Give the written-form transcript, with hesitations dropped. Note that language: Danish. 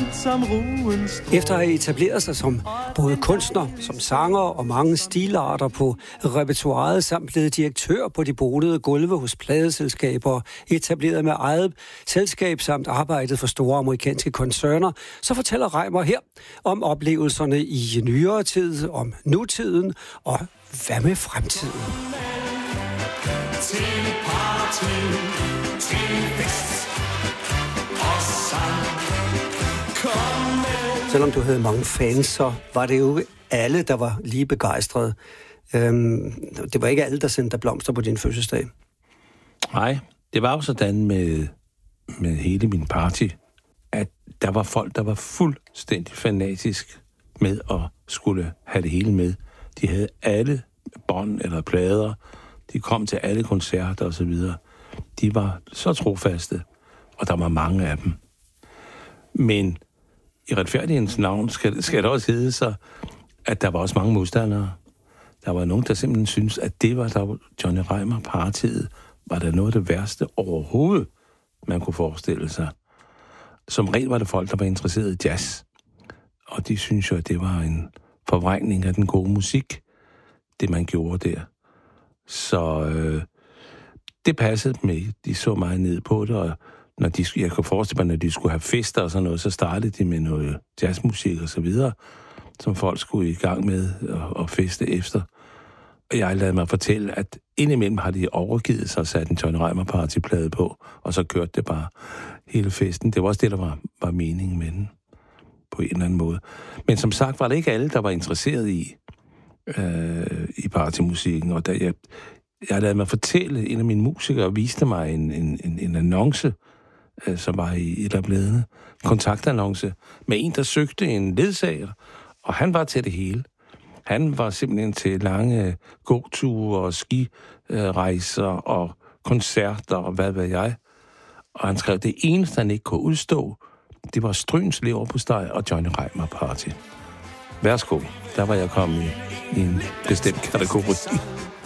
som ruen strå. Efter at have etableret sig som både kunstner, som sanger og mange stilarter på repertoiret, samt blevet direktør på de bonede gulve hos pladeselskaber, etableret med eget selskab samt arbejdet for store amerikanske koncerner, så fortæller Reimer her om oplevelserne i nyere tid, om nutiden og hvad med fremtiden. Til party, til fest og sang. Kom med. Selvom du havde mange fans, så var det jo alle, der var lige begejstrede. Det var ikke alle, der sendte dig blomster på din fødselsdag. Nej, det var jo sådan med hele min party, at der var folk, der var fuldstændig fanatisk med at skulle have det hele med. De havde alle bånd eller plader. De kom til alle koncerter og så videre. De var så trofaste, og der var mange af dem. Men i retfærdighedens navn skal det også hedde sig, at der var også mange modstandere. Der var nogen, der simpelthen syntes, at det var der Johnny Reimer-partiet, var der noget af det værste overhovedet, man kunne forestille sig. Som regel var det folk, der var interesseret i jazz. Og de synes jo, at det var en forvrængning af den gode musik, det man gjorde der. Så det passede dem ikke. De så meget ned på det, og jeg kan forestille mig, når de skulle have fester og sådan noget, så startede de med noget jazzmusik og så videre, som folk skulle i gang med at feste efter. Og jeg lavede mig fortælle, at indimellem har de overgivet sig og sat en Johnny Reimer partyplade på, og så kørte det bare hele festen. Det var også det, der var meningen med den, på en eller anden måde. Men som sagt var det ikke alle, der var interesseret i partymusikken, og da jeg lavede mig fortælle, en af mine musikere viste mig en annonce, som var i et af bladene, kontaktannonce, med en, der søgte en ledsager, og han var til det hele. Han var simpelthen til lange gåture og skirejser og koncerter og hvad ved jeg. Og han skrev, det eneste, han ikke kunne udstå, det var Stryns leverpostej og Johnny Reimer party. Værsgo, der var jeg kommet i en bestemt kategori.